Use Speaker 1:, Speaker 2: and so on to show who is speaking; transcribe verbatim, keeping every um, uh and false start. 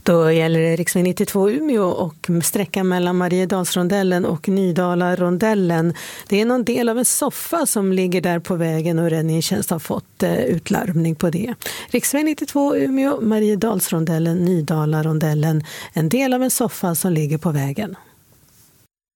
Speaker 1: Då gäller det riksväg nittiotvå Umeå och sträckan mellan Mariedalsrondellen och Nydala-rondellen. Det är någon del av en soffa som ligger där på vägen och räddningstjänst har fått eh, utlarmning på det. Riksväg nittiotvå Umeå, Mariedalsrondellen, Nydala-rondellen. En del av en soffa som ligger på vägen.